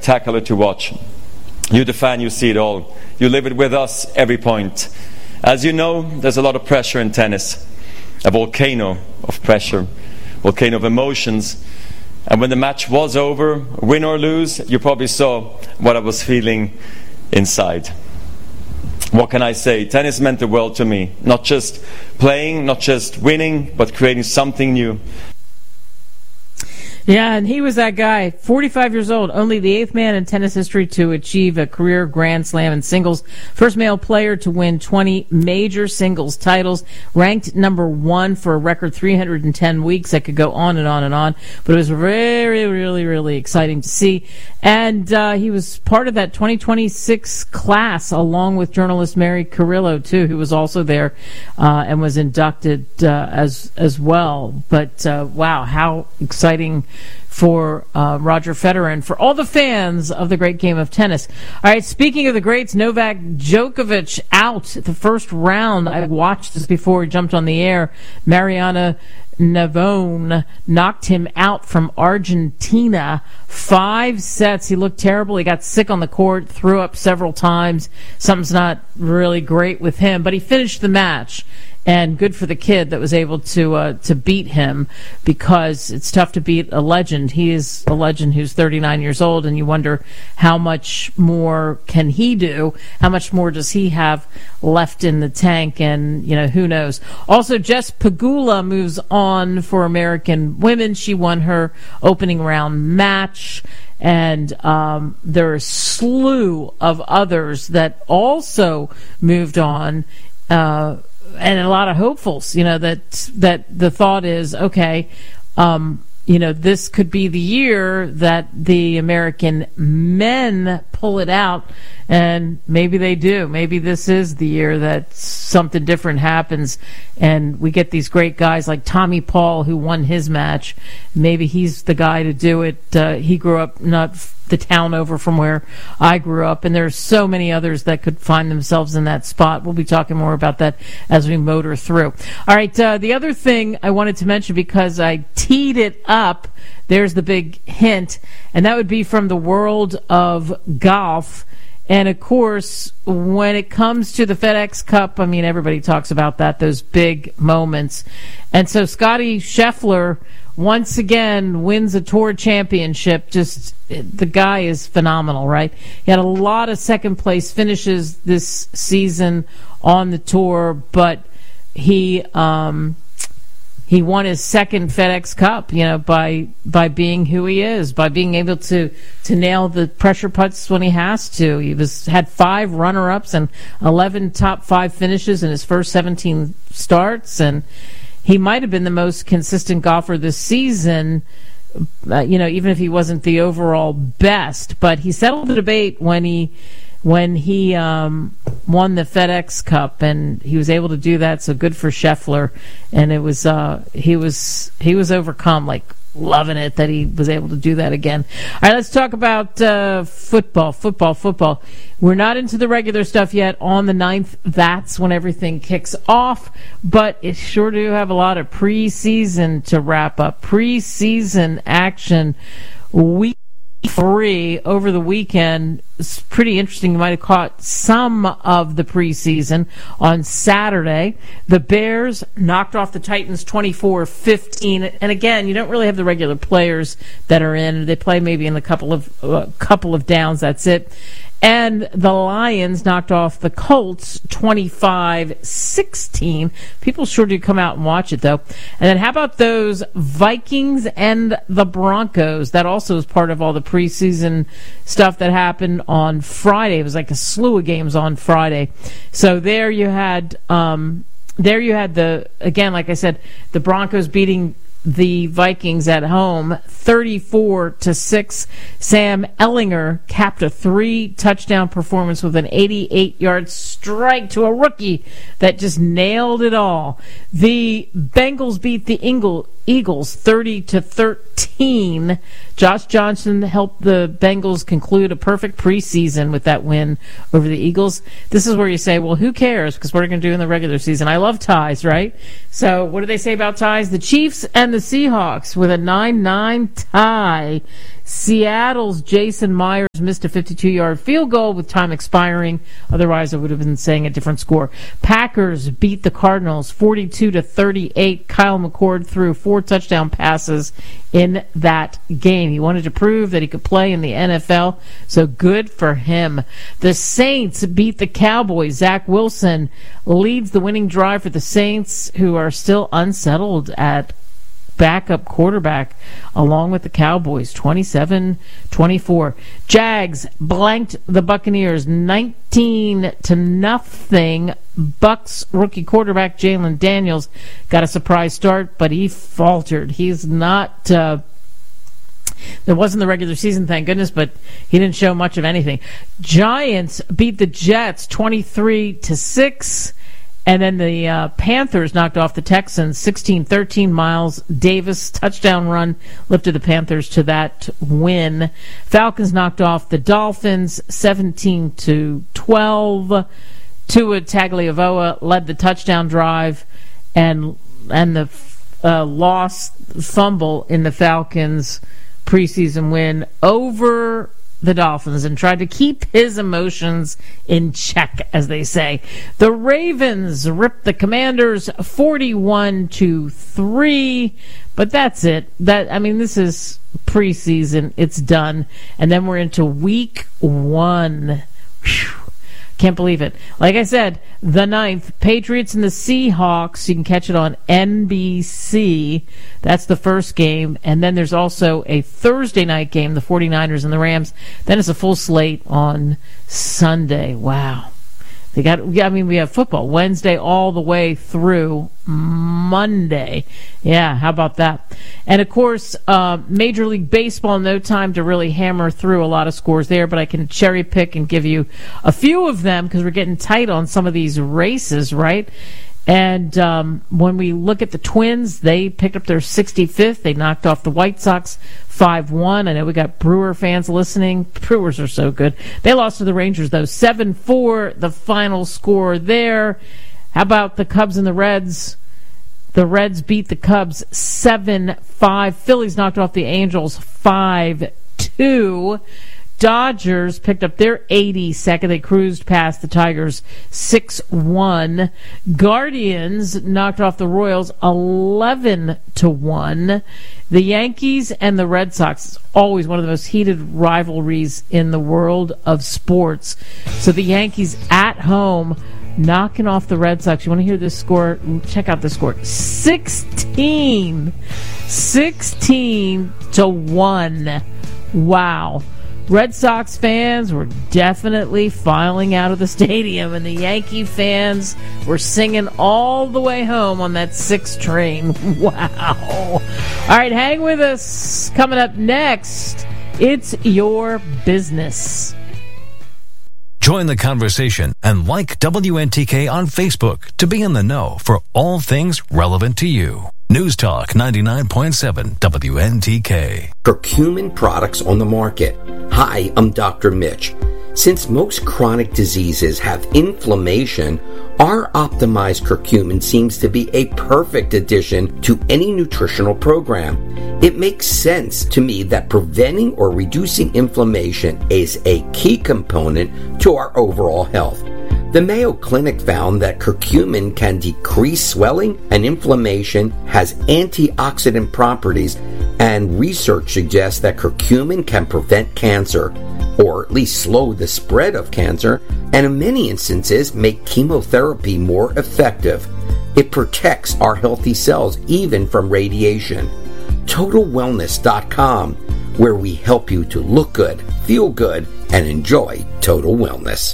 spectacular to watch. You, the fan, you see it all. You live it with us every point. As you know, there's a lot of pressure in tennis. A volcano of pressure, volcano of emotions. And when the match was over, win or lose, you probably saw what I was feeling inside. What can I say? Tennis meant the world to me. Not just playing, not just winning, but creating something new. Yeah, and he was that guy, 45 years old, only the 8th man in tennis history to achieve a career Grand Slam in singles, first male player to win 20 major singles titles, ranked number 1 for a record 310 weeks. That could go on and on and on, but it was really, really, really exciting to see. And he was part of that 2026 class, along with journalist Mary Carrillo, too, who was also there and was inducted as well. But wow, how exciting for Roger Federer and for all the fans of the great game of tennis. All right, speaking of the greats, Novak Djokovic out the first round. I watched this before we jumped on the air. Mariana Navone knocked him out from Argentina. 5 sets. He looked terrible. He got sick on the court, threw up several times. Something's not really great with him, but he finished the match. And good for the kid that was able to beat him, because it's tough to beat a legend. He is a legend who's 39 years old, and you wonder how much more can he do? How much more does he have left in the tank? And, who knows? Also, Jess Pegula moves on for American women. She won her opening round match. And there are a slew of others that also moved on. And a lot of hopefuls, that the thought is, okay, this could be the year that the American men pull it out, and maybe they do. Maybe this is the year that something different happens, and we get these great guys like Tommy Paul, who won his match. Maybe he's the guy to do it. He grew up not the town over from where I grew up, and there's so many others that could find themselves in that spot. We'll be talking more about that as we motor through. All right, the other thing I wanted to mention, because I teed it up, there's the big hint, and that would be from the world of golf. And, of course, when it comes to the FedEx Cup, everybody talks about that, those big moments. And so Scotty Scheffler once again wins a tour championship. Just, the guy is phenomenal, right? He had a lot of second-place finishes this season on the tour, but he won his second FedEx Cup, by being who he is, by being able to nail the pressure putts when he has to. He had 5 runner-ups and 11 top 5 finishes in his first 17 starts, and he might have been the most consistent golfer this season, even if he wasn't the overall best. But he settled the debate when he won the FedEx Cup, and he was able to do that. So good for Scheffler, and it was he was overcome, like loving it that he was able to do that again. All right, let's talk about football. We're not into the regular stuff yet. On the 9th, that's when everything kicks off, but it sure do have a lot of preseason to wrap up. Preseason action week 3 over the weekend. It's pretty interesting. You might have caught some of the preseason on Saturday. The Bears knocked off the Titans 24-15. And again, you don't really have the regular players that are in. They play maybe in a couple of downs. That's it. And the Lions knocked off the Colts 25-16. People sure do come out and watch it, though. And then how about those Vikings and the Broncos? That also is part of all the preseason stuff that happened on Friday. It was like a slew of games on Friday. So there you had again, like I said, the Broncos beating the Vikings at home 34-6. Sam Ellinger capped a 3-touchdown performance with an 88-yard strike to a rookie that just nailed it all. The Bengals beat the Eagles 30-13. Josh Johnson helped the Bengals conclude a perfect preseason with that win over the Eagles. This is where you say, well, who cares? Because what are we going to do in the regular season? I love ties, right? So what do they say about ties? The Chiefs and and the Seahawks with a 9-9 tie. Seattle's Jason Myers missed a 52-yard field goal with time expiring. Otherwise, I would have been saying a different score. Packers beat the Cardinals 42-38. Kyle McCord threw 4 touchdown passes in that game. He wanted to prove that he could play in the NFL, so good for him. The Saints beat the Cowboys. Zach Wilson leads the winning drive for the Saints, who are still unsettled at backup quarterback along with the Cowboys, 27-24. Jags blanked the Buccaneers 19-0. Bucks rookie quarterback Jalen Daniels got a surprise start, but he faltered. He's not there wasn't the regular season, thank goodness, but he didn't show much of anything. Giants beat the Jets 23-6. And then the Panthers knocked off the Texans 16-13. Miles Davis touchdown run lifted the Panthers to that win. Falcons knocked off the Dolphins 17-12. Tua Tagovailoa led the touchdown drive, and the lost fumble in the Falcons' preseason win over the Dolphins, and tried to keep his emotions in check, as they say. The Ravens ripped the Commanders 41-3, but that's it. This is preseason. It's done. And then we're into week 1. Whew. Can't believe it. Like I said, the 9th, Patriots and the Seahawks. You can catch it on NBC. That's the first game. And then there's also a Thursday night game, the 49ers and the Rams. Then it's a full slate on Sunday. Wow. We have football Wednesday all the way through Monday. Yeah, how about that? And, of course, Major League Baseball, no time to really hammer through a lot of scores there, but I can cherry pick and give you a few of them because we're getting tight on some of these races, right? And when we look at the Twins, they picked up their 65th. They knocked off the White Sox 5-1. I know we got Brewer fans listening. Brewers are so good. They lost to the Rangers, though. 7-4, the final score there. How about the Cubs and the Reds? The Reds beat the Cubs 7-5. Phillies knocked off the Angels 5-2. Dodgers picked up their 82nd. They cruised past the Tigers 6-1. Guardians knocked off the Royals 11-1. The Yankees and the Red Sox is always one of the most heated rivalries in the world of sports. So the Yankees at home knocking off the Red Sox. You want to hear this score? Check out the score. 16-1. Wow. Red Sox fans were definitely filing out of the stadium, and the Yankee fans were singing all the way home on that 6 train. Wow. All right, hang with us. Coming up next, it's Your Business. Join the conversation and like WNTK on Facebook to be in the know for all things relevant to you. News Talk 99.7 WNTK. Curcumin products on the market. Hi, I'm Dr. Mitch. Since most chronic diseases have inflammation, our optimized curcumin seems to be a perfect addition to any nutritional program. It makes sense to me that preventing or reducing inflammation is a key component to our overall health. The Mayo Clinic found that curcumin can decrease swelling and inflammation, has antioxidant properties, and research suggests that curcumin can prevent cancer, or at least slow the spread of cancer, and in many instances make chemotherapy more effective. It protects our healthy cells even from radiation. TotalWellness.com, where we help you to look good, feel good, and enjoy total wellness.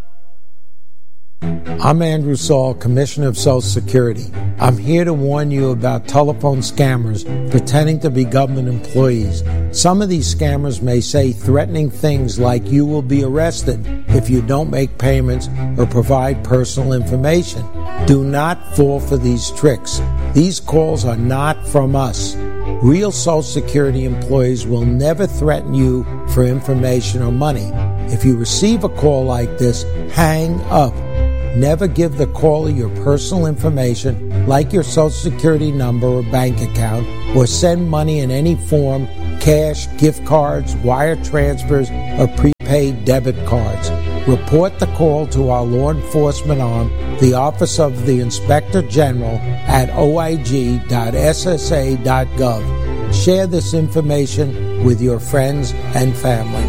I'm Andrew Saul, Commissioner of Social Security. I'm here to warn you about telephone scammers pretending to be government employees. Some of these scammers may say threatening things like you will be arrested if you don't make payments or provide personal information. Do not fall for these tricks. These calls are not from us. Real Social Security employees will never threaten you for information or money. If you receive a call like this, hang up. Never give the caller your personal information like your Social Security number or bank account, or send money in any form, cash, gift cards, wire transfers, or prepaid debit cards. Report the call to our law enforcement arm, the Office of the Inspector General, at oig.ssa.gov. Share this information with your friends and family.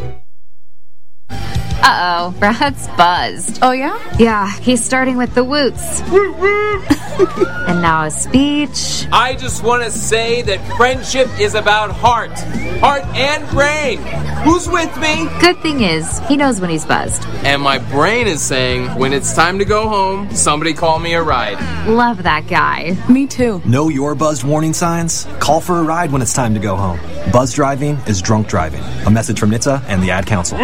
Uh-oh, Brad's buzzed. Oh, yeah? Yeah, he's starting with the woots. And now a speech. I just want to say that friendship is about heart and brain. Who's with me? Good thing is, he knows when he's buzzed. And my brain is saying, when it's time to go home, somebody call me a ride. Love that guy. Me too. Know your buzzed warning signs? Call for a ride when it's time to go home. Buzz driving is drunk driving. A message from NHTSA and the Ad Council.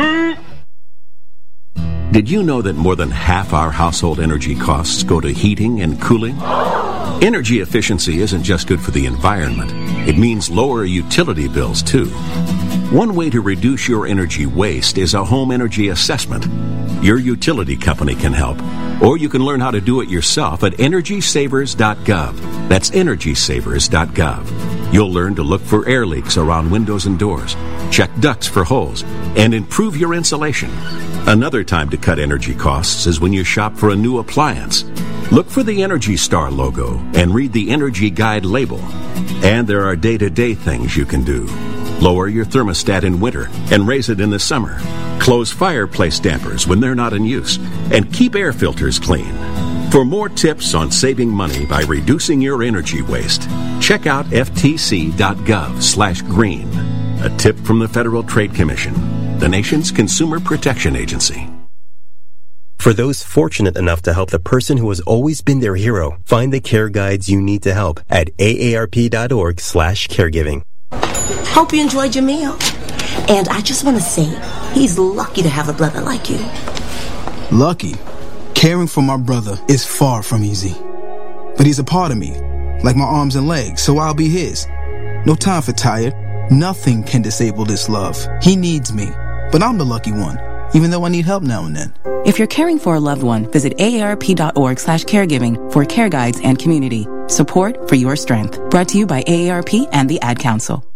Did you know that more than half our household energy costs go to heating and cooling? Energy efficiency isn't just good for the environment. It means lower utility bills, too. One way to reduce your energy waste is a home energy assessment. Your utility company can help, or you can learn how to do it yourself at EnergySavers.gov. That's EnergySavers.gov. You'll learn to look for air leaks around windows and doors, check ducts for holes, and improve your insulation. Another time to cut energy costs is when you shop for a new appliance. Look for the Energy Star logo and read the Energy Guide label. And there are day-to-day things you can do. Lower your thermostat in winter and raise it in the summer. Close fireplace dampers when they're not in use. And keep air filters clean. For more tips on saving money by reducing your energy waste, check out ftc.gov/green. A tip from the Federal Trade Commission, the nation's consumer protection agency. For those fortunate enough to help the person who has always been their hero, find the care guides you need to help at aarp.org/caregiving. Hope you enjoyed your meal. And I just want to say, he's lucky to have a brother like you. Lucky? Caring for my brother is far from easy. But he's a part of me, like my arms and legs, so I'll be his. No time for tired. Nothing can disable this love. He needs me, but I'm the lucky one, even though I need help now and then. If you're caring for a loved one, visit aarp.org/caregiving for care guides and community. Support for your strength. Brought to you by AARP and the Ad Council.